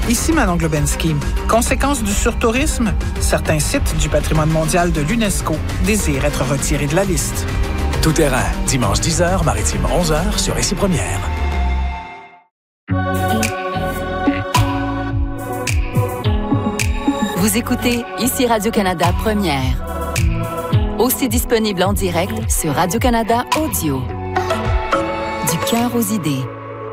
Ici Manon Globensky. Conséquence du surtourisme, certains sites du patrimoine mondial de l'UNESCO désirent être retirés de la liste. Tout terrain, dimanche 10h, maritime 11h sur Ici Première. Vous écoutez Ici Radio-Canada Première. Aussi disponible en direct sur Radio-Canada Audio. Du cœur aux idées.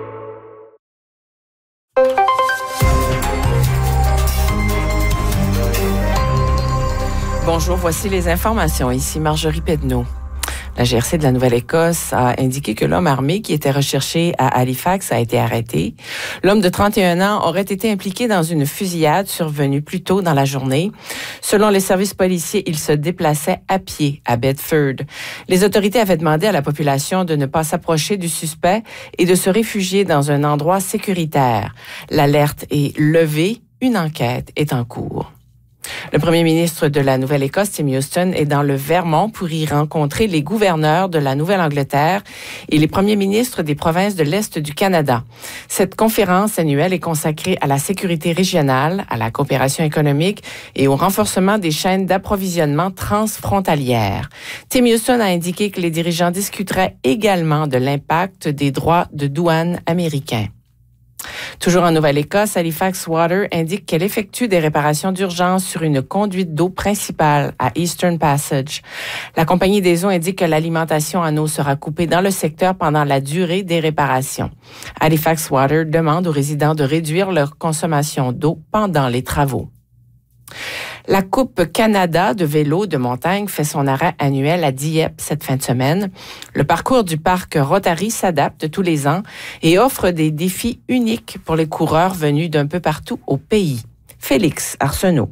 Bonjour, voici les informations. Ici Marjorie Pedneau. La GRC de la Nouvelle-Écosse a indiqué que l'homme armé qui était recherché à Halifax a été arrêté. L'homme de 31 ans aurait été impliqué dans une fusillade survenue plus tôt dans la journée. Selon les services policiers, il se déplaçait à pied à Bedford. Les autorités avaient demandé à la population de ne pas s'approcher du suspect et de se réfugier dans un endroit sécuritaire. L'alerte est levée. Une enquête est en cours. Le premier ministre de la Nouvelle-Écosse, Tim Houston, est dans le Vermont pour y rencontrer les gouverneurs de la Nouvelle-Angleterre et les premiers ministres des provinces de l'Est du Canada. Cette conférence annuelle est consacrée à la sécurité régionale, à la coopération économique et au renforcement des chaînes d'approvisionnement transfrontalières. Tim Houston a indiqué que les dirigeants discuteraient également de l'impact des droits de douane américains. Toujours en Nouvelle-Écosse, Halifax Water indique qu'elle effectue des réparations d'urgence sur une conduite d'eau principale à Eastern Passage. La compagnie des eaux indique que l'alimentation en eau sera coupée dans le secteur pendant la durée des réparations. Halifax Water demande aux résidents de réduire leur consommation d'eau pendant les travaux. La Coupe Canada de vélo de montagne fait son arrêt annuel à Dieppe cette fin de semaine. Le parcours du parc Rotary s'adapte tous les ans et offre des défis uniques pour les coureurs venus d'un peu partout au pays. Félix Arsenault.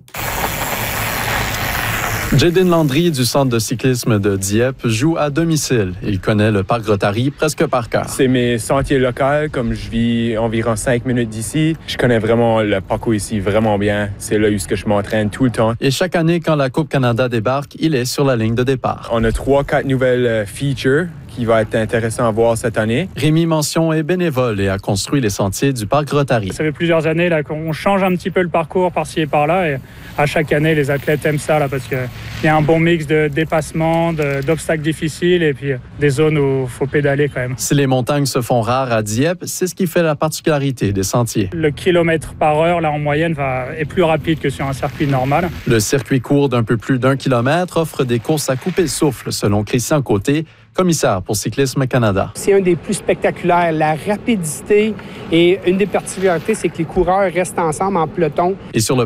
Jaden Landry du centre de cyclisme de Dieppe joue à domicile. Il connaît le parc Rotary presque par cœur. C'est mes sentiers locaux, comme je vis environ 5 minutes d'ici. Je connais vraiment le parcours ici vraiment bien. C'est là où je m'entraîne tout le temps. Et chaque année, quand la Coupe Canada débarque, il est sur la ligne de départ. On a 3-4 nouvelles features qui vont être intéressants à voir cette année. Rémi Mention est bénévole et a construit les sentiers du parc Rotary. Ça fait plusieurs années là, qu'on change un petit peu le parcours par-ci et par-là. Et à chaque année, les athlètes aiment ça là, parce qu'il y a un bon mix de dépassements, d'obstacles difficiles et puis des zones où il faut pédaler quand même. Si les montagnes se font rares à Dieppe, c'est ce qui fait la particularité des sentiers. Le kilomètre par heure, là en moyenne, est plus rapide que sur un circuit normal. Le circuit court d'un peu plus d'1 kilomètre offre des courses à couper le souffle, selon Christian Côté, commissaire pour Cyclisme Canada. C'est un des plus spectaculaires, la rapidité et une des particularités, c'est que les coureurs restent ensemble en peloton. Et sur le